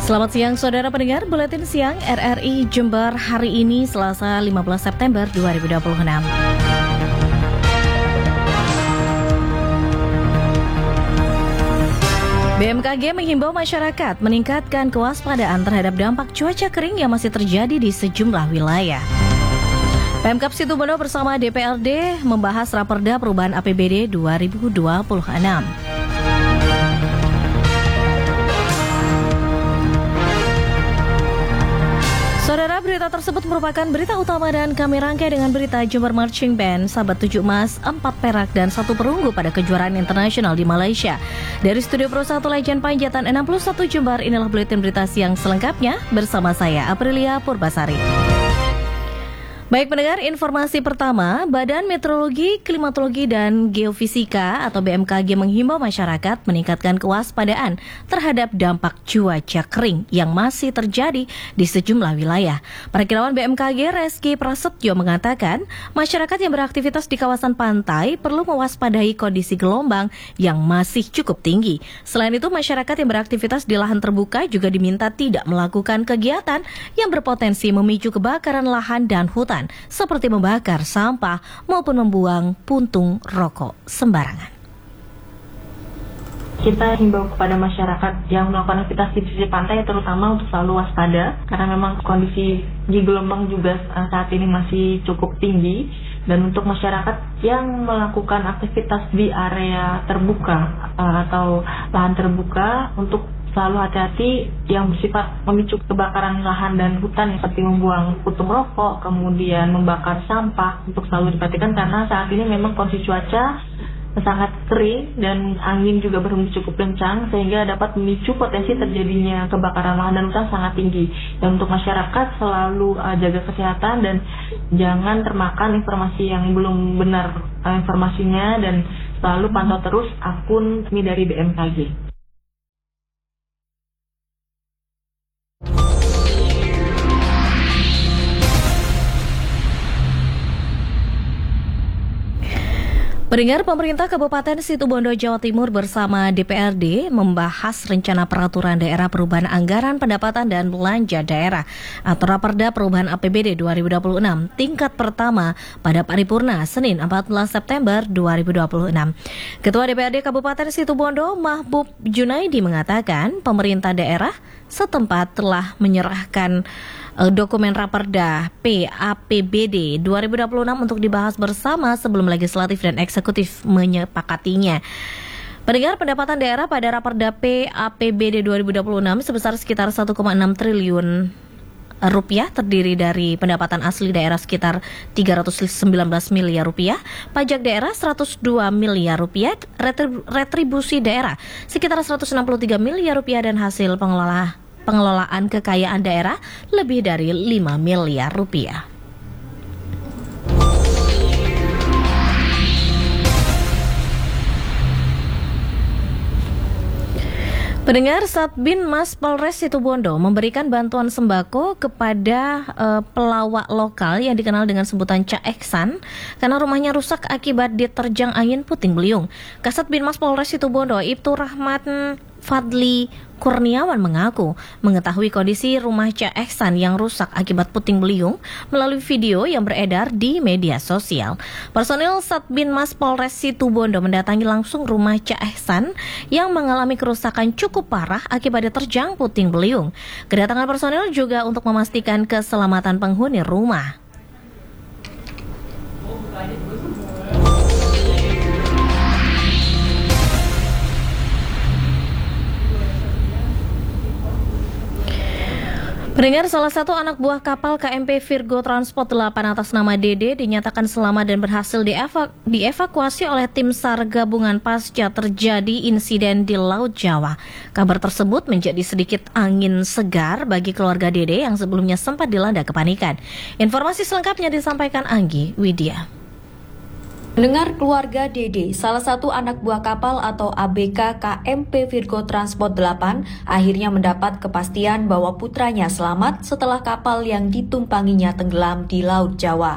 Selamat siang saudara pendengar, Buletin Siang RRI Jember hari ini Selasa 15 September 2026. BMKG menghimbau masyarakat meningkatkan kewaspadaan terhadap dampak cuaca kering yang masih terjadi di sejumlah wilayah. Pemkab Situbondo bersama DPRD membahas Raperda Perubahan APBD 2026. Saudara, berita tersebut merupakan berita utama dan kami rangkai dengan berita Jember Marching Band sahabat 7 emas, 4 perak dan 1 perunggu pada kejuaraan internasional di Malaysia. Dari Studio Pro 1 Legend Panjatan 61 Jember, inilah buletin berita siang selengkapnya bersama saya Aprilia Purbasari. Baik pendengar, informasi pertama, Badan Meteorologi, Klimatologi, dan Geofisika atau BMKG menghimbau masyarakat meningkatkan kewaspadaan terhadap dampak cuaca kering yang masih terjadi di sejumlah wilayah. Perakirawan BMKG Reski Prasetyo mengatakan, masyarakat yang beraktivitas di kawasan pantai perlu mewaspadai kondisi gelombang yang masih cukup tinggi. Selain itu, masyarakat yang beraktivitas di lahan terbuka juga diminta tidak melakukan kegiatan yang berpotensi memicu kebakaran lahan dan hutan, seperti membakar sampah maupun membuang puntung rokok sembarangan. Kita himbau kepada masyarakat yang melakukan aktivitas di sisi pantai terutama untuk selalu waspada karena memang kondisi di gelombang juga saat ini masih cukup tinggi, dan untuk masyarakat yang melakukan aktivitas di area terbuka atau lahan terbuka untuk selalu hati-hati yang bersifat memicu kebakaran lahan dan hutan seperti membuang puntung rokok, kemudian membakar sampah untuk selalu diperhatikan karena saat ini memang kondisi cuaca sangat kering dan angin juga berhembus cukup kencang sehingga dapat memicu potensi terjadinya kebakaran lahan dan hutan sangat tinggi. Dan untuk masyarakat selalu jaga kesehatan dan jangan termakan informasi yang belum benar informasinya, dan selalu pantau terus akun resmi dari BMKG. Pendengar, pemerintah Kabupaten Situbondo, Jawa Timur bersama DPRD membahas rencana peraturan daerah perubahan anggaran pendapatan dan belanja daerah atau Raperda Perubahan APBD 2026 tingkat pertama pada paripurna Senin 14 September 2026. Ketua DPRD Kabupaten Situbondo Mahbub Junaidi mengatakan pemerintah daerah setempat telah menyerahkan dokumen Raperda PAPBD 2026 untuk dibahas bersama sebelum legislatif dan eksekutif menyepakatinya. Pendengar, pendapatan daerah pada Raperda PAPBD 2026 sebesar sekitar 1,6 triliun rupiah, terdiri dari pendapatan asli daerah sekitar 319 miliar rupiah, pajak daerah 102 miliar rupiah, retribusi daerah sekitar 163 miliar rupiah, dan hasil pengelolaan kekayaan daerah lebih dari 5 miliar rupiah. Pendengar, Satbin Mas Polres Situbondo memberikan bantuan sembako kepada pelawak lokal yang dikenal dengan sebutan Cak Eksan karena rumahnya rusak akibat diterjang angin puting beliung. Kasat Bin Mas Polres Situbondo Ibtu Rahmat Fadli Kurniawan mengaku mengetahui kondisi rumah Cak Eksan yang rusak akibat puting beliung melalui video yang beredar di media sosial. Personil Satbin Mas Polres Situbondo mendatangi langsung rumah Cak Eksan yang mengalami kerusakan cukup parah akibat diterjang puting beliung. Kedatangan personil juga untuk memastikan keselamatan penghuni rumah. Pendengar, salah satu anak buah kapal KMP Virgo Transport 8 atas nama Dede dinyatakan selamat dan berhasil dievakuasi oleh tim SAR gabungan pasca terjadi insiden di Laut Jawa. Kabar tersebut menjadi sedikit angin segar bagi keluarga Dede yang sebelumnya sempat dilanda kepanikan. Informasi selengkapnya disampaikan Anggi Widya. Mendengar keluarga Dede, salah satu anak buah kapal atau ABK KMP Virgo Transport 8, akhirnya mendapat kepastian bahwa putranya selamat setelah kapal yang ditumpanginya tenggelam di Laut Jawa.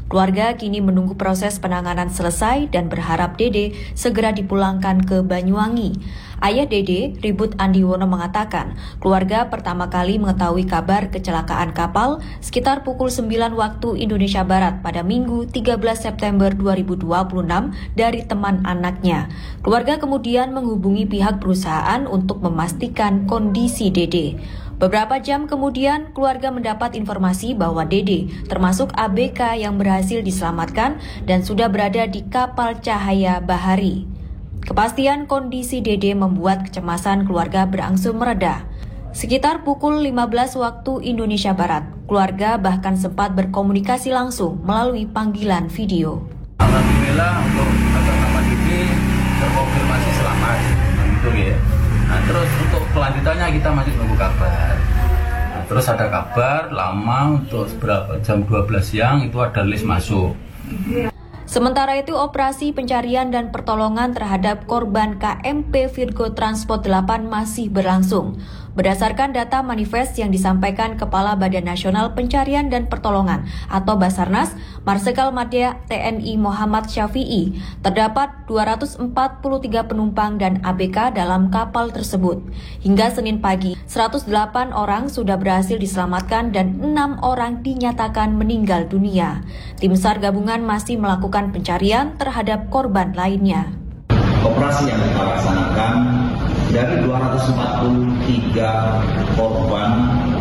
Keluarga kini menunggu proses penanganan selesai dan berharap Dede segera dipulangkan ke Banyuwangi. Ayah Dede, Ribut Andiwono mengatakan, keluarga pertama kali mengetahui kabar kecelakaan kapal sekitar pukul 9 waktu Indonesia Barat pada Minggu 13 September 2026 dari teman anaknya. Keluarga kemudian menghubungi pihak perusahaan untuk memastikan kondisi Dede. Beberapa jam kemudian, keluarga mendapat informasi bahwa Dede, termasuk ABK yang berhasil diselamatkan dan sudah berada di kapal Cahaya Bahari. Kepastian kondisi Dede membuat kecemasan keluarga berangsur mereda. Sekitar pukul 15 waktu Indonesia Barat, keluarga bahkan sempat berkomunikasi langsung melalui panggilan video. Alhamdulillah untuk atas nama Dede terkonfirmasi selamat. Gitu ya. Nah, terus untuk kelanjutannya kita masih menunggu kabar. Nah, terus ada kabar lama untuk berapa jam 12 siang itu ada list masuk. Sementara itu, operasi pencarian dan pertolongan terhadap korban KMP Virgo Transport 8 masih berlangsung. Berdasarkan data manifest yang disampaikan Kepala Badan Nasional Pencarian dan Pertolongan atau Basarnas, Marsikal Madya TNI Muhammad Syafi'i, terdapat 243 penumpang dan ABK dalam kapal tersebut. Hingga Senin pagi, 108 orang sudah berhasil diselamatkan dan 6 orang dinyatakan meninggal dunia. Tim SAR gabungan masih melakukan pencarian terhadap korban lainnya. Operasi yang kita laksanakan dari 243 korban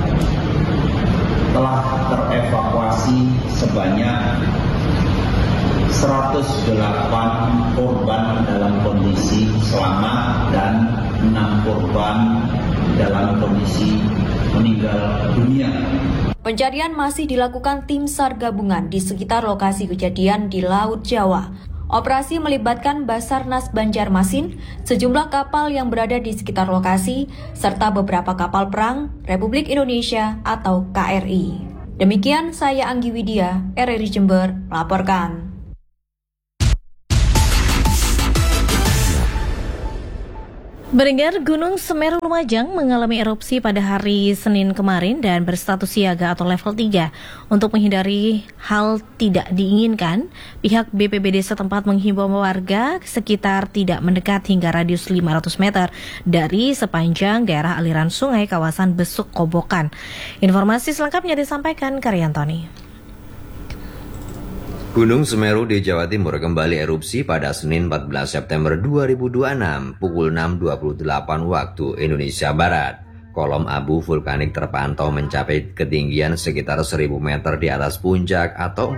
telah terevakuasi sebanyak 108 korban dalam kondisi selamat dan 6 korban dalam kondisi meninggal dunia. Pencarian masih dilakukan tim SAR gabungan di sekitar lokasi kejadian di Laut Jawa. Operasi melibatkan Basarnas Banjarmasin, sejumlah kapal yang berada di sekitar lokasi, serta beberapa kapal perang Republik Indonesia atau KRI. Demikian saya Anggi Widya, RRI Jember, melaporkan. Berengar, Gunung Semeru Lumajang mengalami erupsi pada hari Senin kemarin dan berstatus siaga atau level 3. Untuk menghindari hal tidak diinginkan, pihak BPBD setempat menghimbau warga sekitar tidak mendekat hingga radius 500 meter dari sepanjang daerah aliran sungai kawasan Besuk Kobokan. Informasi selengkapnya disampaikan Karyantoni. Gunung Semeru di Jawa Timur kembali erupsi pada Senin 14 September 2026 pukul 6.28 waktu Indonesia Barat. Kolom abu vulkanik terpantau mencapai ketinggian sekitar 1.000 meter di atas puncak atau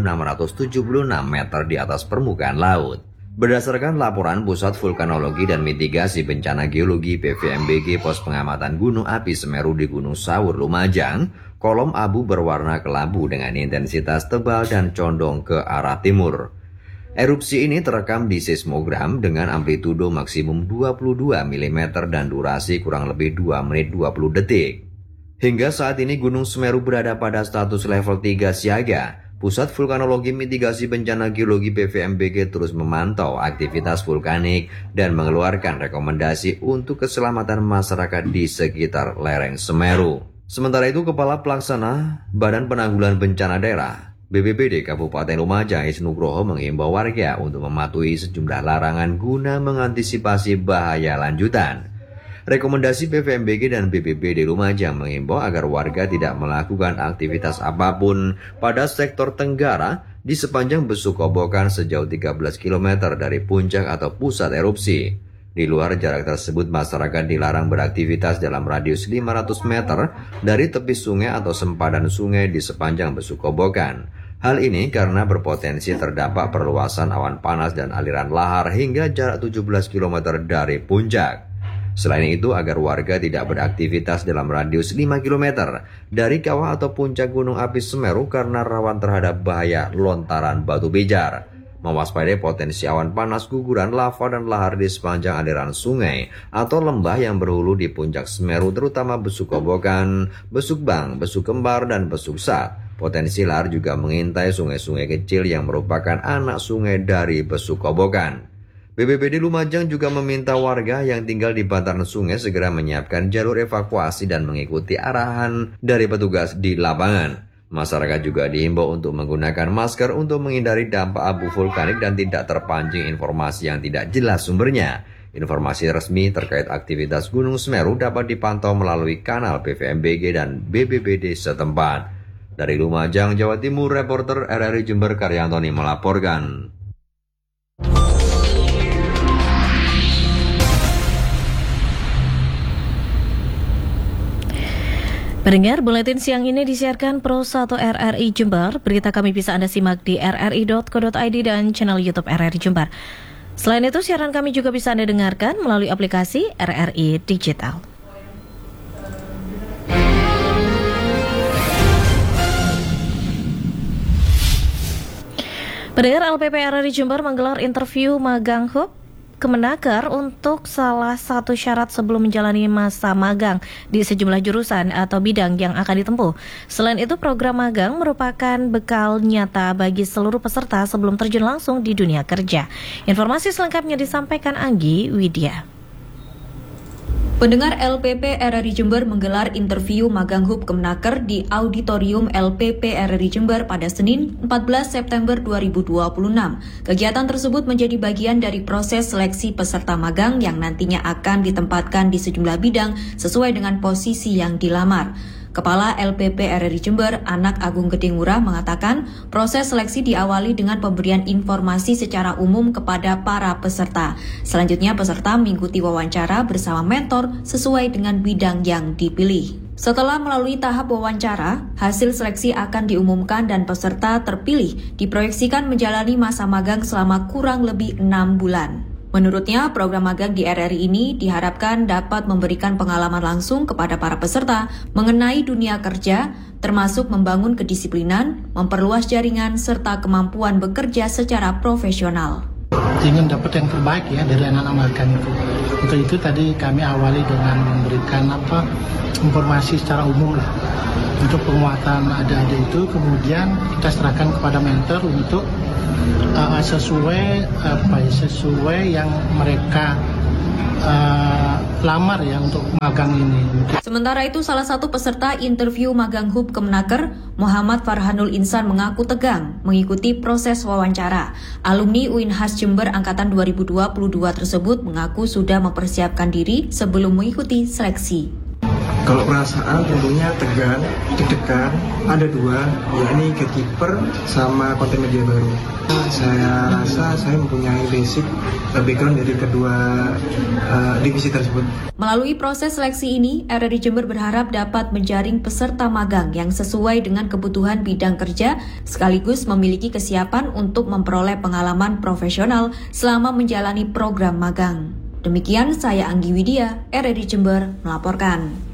4.676 meter di atas permukaan laut. Berdasarkan laporan Pusat Vulkanologi dan Mitigasi Bencana Geologi PVMBG Pos Pengamatan Gunung Api Semeru di Gunung Sawur Lumajang, kolom abu berwarna kelabu dengan intensitas tebal dan condong ke arah timur. Erupsi ini terekam di seismogram dengan amplitudo maksimum 22 mm dan durasi kurang lebih 2 menit 20 detik. Hingga saat ini Gunung Semeru berada pada status level 3 siaga. Pusat Vulkanologi Mitigasi Bencana Geologi PVMBG terus memantau aktivitas vulkanik dan mengeluarkan rekomendasi untuk keselamatan masyarakat di sekitar lereng Semeru. Sementara itu, Kepala Pelaksana Badan Penanggulangan Bencana Daerah BPBD Kabupaten Lumajang Isnugroho menghimbau warga untuk mematuhi sejumlah larangan guna mengantisipasi bahaya lanjutan. Rekomendasi PVMBG dan BPBD Lumajang menghimbau agar warga tidak melakukan aktivitas apapun pada sektor tenggara di sepanjang Besuk Kobokan sejauh 13 km dari puncak atau pusat erupsi. Di luar jarak tersebut, masyarakat dilarang beraktivitas dalam radius 500 meter dari tepi sungai atau sempadan sungai di sepanjang Besuk Kobokan. Hal ini karena berpotensi terdapat perluasan awan panas dan aliran lahar hingga jarak 17 km dari puncak. Selain itu, agar warga tidak beraktivitas dalam radius 5 km dari kawah atau puncak Gunung Api Semeru karena rawan terhadap bahaya lontaran batu pijar. Mewaspadai potensi awan panas, guguran lava dan lahar di sepanjang aliran sungai atau lembah yang berhulu di puncak Semeru terutama Besuk Kobokan, Besuk Bang, Besuk Kembar, dan Besuk Sat. Potensi lahar juga mengintai sungai-sungai kecil yang merupakan anak sungai dari Besuk Kobokan. BPBD Lumajang juga meminta warga yang tinggal di bantaran sungai segera menyiapkan jalur evakuasi dan mengikuti arahan dari petugas di lapangan. Masyarakat juga diimbau untuk menggunakan masker untuk menghindari dampak abu vulkanik dan tidak terpancing informasi yang tidak jelas sumbernya. Informasi resmi terkait aktivitas Gunung Semeru dapat dipantau melalui kanal PVMBG dan BBBD setempat. Dari Lumajang, Jawa Timur, reporter RRI Jember Karyantoni melaporkan. Pendengar, buletin siang ini disiarkan Pro 1 RRI Jember. Berita kami bisa Anda simak di rri.co.id dan channel YouTube RRI Jember. Selain itu, siaran kami juga bisa Anda dengarkan melalui aplikasi RRI Digital. Pendengar, LPP RRI Jember menggelar interview magang hub Kemenaker untuk salah satu syarat sebelum menjalani masa magang di sejumlah jurusan atau bidang yang akan ditempuh. Selain itu, program magang merupakan bekal nyata bagi seluruh peserta sebelum terjun langsung di dunia kerja. Informasi selengkapnya disampaikan Anggi Widya. Pendengar, LPP RRI Jember menggelar interview magang hub Kemenaker di Auditorium LPP RRI Jember pada Senin 14 September 2026. Kegiatan tersebut menjadi bagian dari proses seleksi peserta magang yang nantinya akan ditempatkan di sejumlah bidang sesuai dengan posisi yang dilamar. Kepala LPP RRI Jember, Anak Agung Gede Ngurah, mengatakan proses seleksi diawali dengan pemberian informasi secara umum kepada para peserta. Selanjutnya, peserta mengikuti wawancara bersama mentor sesuai dengan bidang yang dipilih. Setelah melalui tahap wawancara, hasil seleksi akan diumumkan dan peserta terpilih diproyeksikan menjalani masa magang selama kurang lebih 6 bulan. Menurutnya, program magang di RRI ini diharapkan dapat memberikan pengalaman langsung kepada para peserta mengenai dunia kerja, termasuk membangun kedisiplinan, memperluas jaringan, serta kemampuan bekerja secara profesional. Ingin dapat yang terbaik ya dari anak-anak magang itu. Untuk itu tadi kami awali dengan memberikan informasi secara umum lah untuk penguatan adik-adik itu, kemudian kita serahkan kepada mentor untuk sesuai yang mereka lamar ya untuk magang ini. Sementara itu, salah satu peserta interview magang hub Kemenaker, Muhammad Farhanul Insan, mengaku tegang mengikuti proses wawancara. Alumni UINHAS Jember angkatan 2022 tersebut mengaku sudah mempersiapkan diri sebelum mengikuti seleksi. Kalau perasaan tentunya tegang, deg-degan, ada dua, yakni gatekeeper sama konten media baru. Saya rasa saya mempunyai basic background dari kedua divisi tersebut. Melalui proses seleksi ini, RRI Jember berharap dapat menjaring peserta magang yang sesuai dengan kebutuhan bidang kerja, sekaligus memiliki kesiapan untuk memperoleh pengalaman profesional selama menjalani program magang. Demikian saya Anggi Widya, RRI Jember melaporkan.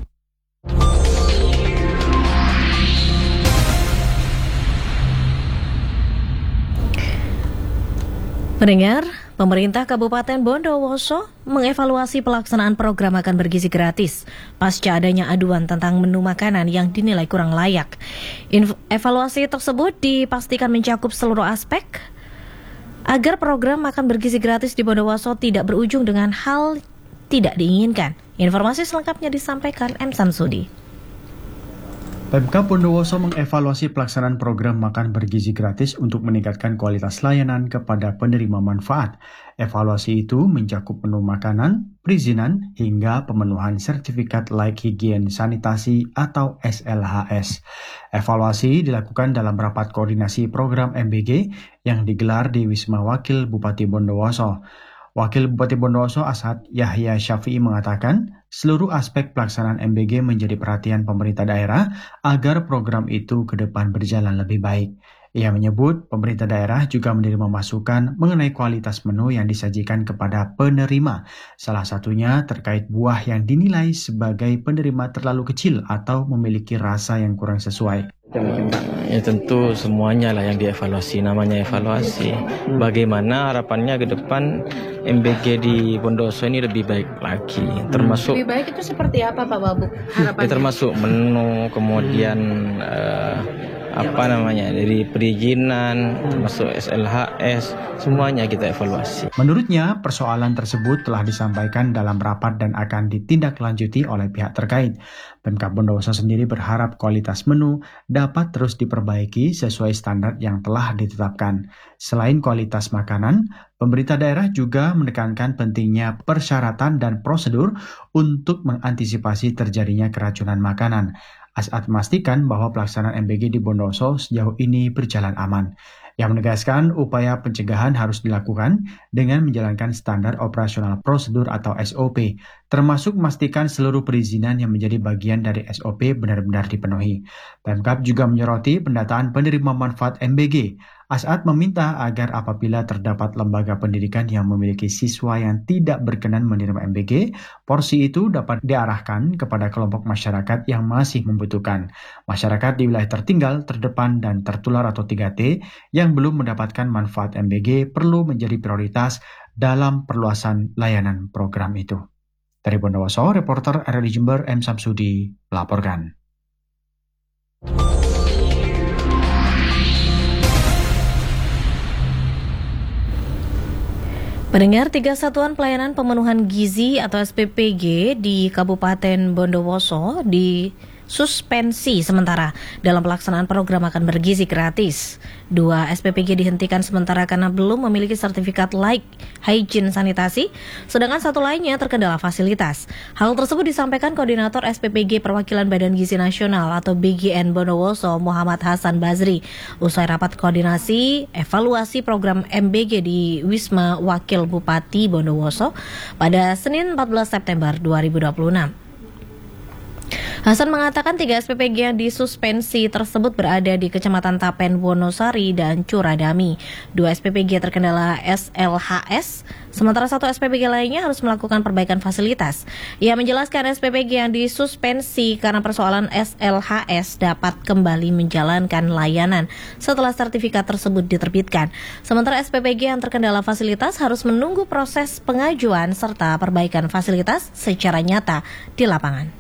Pendengar, pemerintah Kabupaten Bondowoso mengevaluasi pelaksanaan program makan bergizi gratis pasca adanya aduan tentang menu makanan yang dinilai kurang layak. Evaluasi tersebut dipastikan mencakup seluruh aspek agar program makan bergizi gratis di Bondowoso tidak berujung dengan hal tidak diinginkan. Informasi selengkapnya disampaikan M. Samsudi. Pemkab Bondowoso mengevaluasi pelaksanaan program makan bergizi gratis untuk meningkatkan kualitas layanan kepada penerima manfaat. Evaluasi itu mencakup menu makanan, perizinan, hingga pemenuhan sertifikat layak higien sanitasi atau SLHS. Evaluasi dilakukan dalam rapat koordinasi program MBG yang digelar di Wisma Wakil Bupati Bondowoso. Wakil Bupati Bondowoso Asad Yahya Syafi'i mengatakan, seluruh aspek pelaksanaan MBG menjadi perhatian pemerintah daerah agar program itu ke depan berjalan lebih baik. Ia menyebut pemerintah daerah juga menerima masukan mengenai kualitas menu yang disajikan kepada penerima. Salah satunya terkait buah yang dinilai sebagai penerima terlalu kecil atau memiliki rasa yang kurang sesuai. Ya tentu semuanya lah yang dievaluasi, namanya evaluasi. Bagaimana harapannya ke depan MBG di Bondowoso ini lebih baik lagi, termasuk lebih baik itu seperti apa Pak Babu harapannya? Termasuk menu, kemudian dari perizinan, masuk SLHS, semuanya kita evaluasi. Menurutnya, persoalan tersebut telah disampaikan dalam rapat dan akan ditindaklanjuti oleh pihak terkait. Pemkab Bondowoso sendiri berharap kualitas menu dapat terus diperbaiki sesuai standar yang telah ditetapkan. Selain kualitas makanan, pemerintah daerah juga menekankan pentingnya persyaratan dan prosedur untuk mengantisipasi terjadinya keracunan makanan. As'ad memastikan bahwa pelaksanaan MBG di Bondowoso sejauh ini berjalan aman. Yang menegaskan upaya pencegahan harus dilakukan dengan menjalankan standar operasional prosedur atau SOP, termasuk memastikan seluruh perizinan yang menjadi bagian dari SOP benar-benar dipenuhi. Pemkab juga menyoroti pendataan penerima manfaat MBG. As'ad meminta agar apabila terdapat lembaga pendidikan yang memiliki siswa yang tidak berkenan menerima MBG, porsi itu dapat diarahkan kepada kelompok masyarakat yang masih membutuhkan. Masyarakat di wilayah tertinggal, terdepan, dan tertular atau 3T yang belum mendapatkan manfaat MBG perlu menjadi prioritas dalam perluasan layanan program itu. Dari Bondowoso, reporter RRI Jember M. Samsudi melaporkan. Pendengar, 3 satuan pelayanan pemenuhan gizi atau SPPG di Kabupaten Bondowoso disuspensi sementara dalam pelaksanaan program Makan Bergizi Gratis. 2 SPPG dihentikan sementara karena belum memiliki sertifikat layak hygiene sanitasi, sedangkan 1 lainnya terkendala fasilitas. Hal tersebut disampaikan Koordinator SPPG Perwakilan Badan Gizi Nasional atau BGN Bondowoso Muhammad Hasan Bazri usai rapat koordinasi evaluasi program MBG di Wisma Wakil Bupati Bondowoso pada Senin 14 September 2026. Hasan mengatakan 3 SPPG yang disuspensi tersebut berada di Kecamatan Tapen, Wonosari, dan Curadami. 2 SPPG terkendala SLHS, sementara 1 SPPG lainnya harus melakukan perbaikan fasilitas. Ia menjelaskan SPPG yang disuspensi karena persoalan SLHS dapat kembali menjalankan layanan setelah sertifikat tersebut diterbitkan. Sementara SPPG yang terkendala fasilitas harus menunggu proses pengajuan serta perbaikan fasilitas secara nyata di lapangan.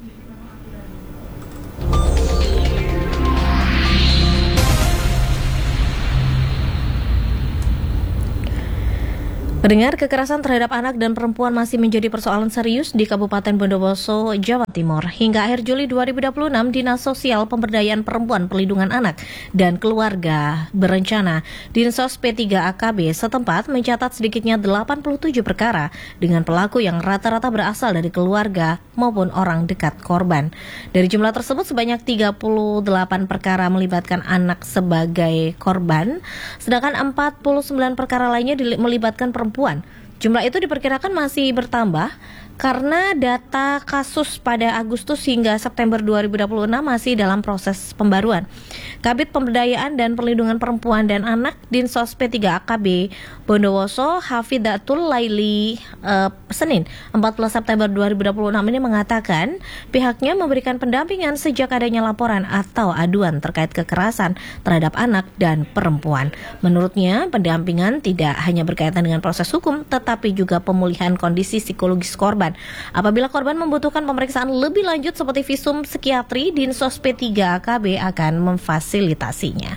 Pendengar, kekerasan terhadap anak dan perempuan masih menjadi persoalan serius di Kabupaten Bondowoso, Jawa Timur. Hingga akhir Juli 2026, Dinas Sosial Pemberdayaan Perempuan, Perlindungan Anak, dan Keluarga berencana Dinsos P3 AKB setempat mencatat sedikitnya 87 perkara dengan pelaku yang rata-rata berasal dari keluarga maupun orang dekat korban. Dari jumlah tersebut, sebanyak 38 perkara melibatkan anak sebagai korban, sedangkan 49 perkara lainnya melibatkan perempuan. Jumlah itu diperkirakan masih bertambah karena data kasus pada Agustus hingga September 2026 masih dalam proses pembaruan. Kabid Pemberdayaan dan Perlindungan Perempuan dan Anak Dinsos P3 AKB Bondowoso Hafidatul Laili Senin 14 September 2026 ini mengatakan pihaknya memberikan pendampingan sejak adanya laporan atau aduan terkait kekerasan terhadap anak dan perempuan. Menurutnya, pendampingan tidak hanya berkaitan dengan proses hukum tetapi juga pemulihan kondisi psikologis korban. Apabila korban membutuhkan pemeriksaan lebih lanjut seperti visum psikiatri, Dinsos P3 AKB akan memfasilitasinya.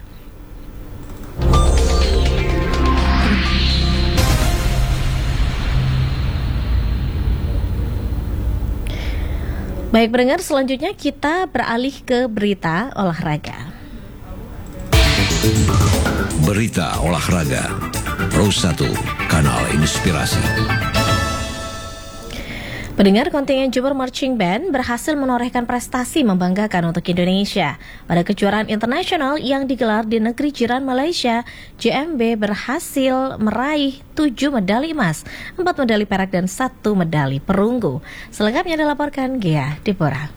Baik pendengar, selanjutnya kita beralih ke berita olahraga. Berita olahraga Pro 1 Kanal Inspirasi. Pendengar, kontingen Jember Marching Band berhasil menorehkan prestasi membanggakan untuk Indonesia. Pada kejuaraan internasional yang digelar di negeri jiran Malaysia, JMB berhasil meraih 7 medali emas, 4 medali perak dan 1 medali perunggu. Selengkapnya dilaporkan Gea Deborah.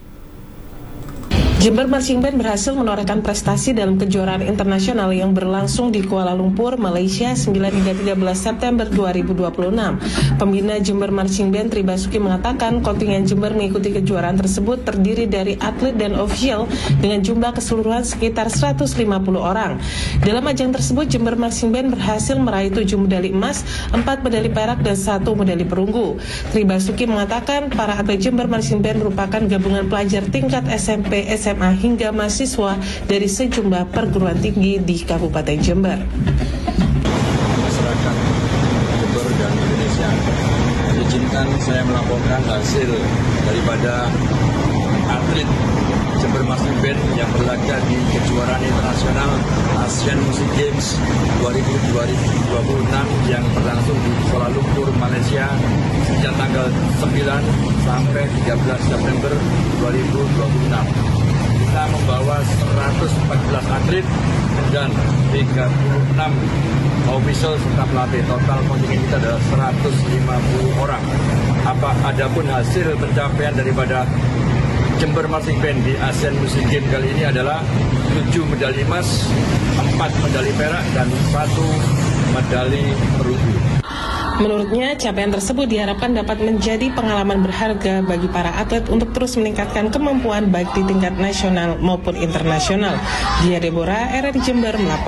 Jember Marching Band berhasil menorehkan prestasi dalam kejuaraan internasional yang berlangsung di Kuala Lumpur, Malaysia 9 hingga 13 September 2026. Pembina Jember Marching Band Tri Basuki mengatakan kontingen Jember mengikuti kejuaraan tersebut terdiri dari atlet dan ofisial dengan jumlah keseluruhan sekitar 150 orang. Dalam ajang tersebut, Jember Marching Band berhasil meraih 7 medali emas, 4 medali perak dan 1 medali perunggu. Tri Basuki mengatakan para atlet Jember Marching Band merupakan gabungan pelajar tingkat SMP, SMA, SMA hingga mahasiswa dari sejumlah perguruan tinggi di Kabupaten Jember. Masyarakat Jember dan Indonesia, izinkan saya melaporkan hasil daripada atlet Jember Marching Band yang berlaga di kejuaraan internasional Asian Music Games 2026 yang berlangsung di Kuala Lumpur, Malaysia sejak tanggal 9 sampai 13 September 2026. Kita membawa 114 atlet dan 36 official serta pelatih. Total kontingen kita adalah 150 orang. Adapun hasil pencapaian daripada Jember Marching Band di Asian Music Games kali ini adalah 7 medali emas, 4 medali perak, dan 1 medali perunggu. Menurutnya, capaian tersebut diharapkan dapat menjadi pengalaman berharga bagi para atlet untuk terus meningkatkan kemampuan baik di tingkat nasional maupun internasional. Dia Deborah, RRI Jember melapor.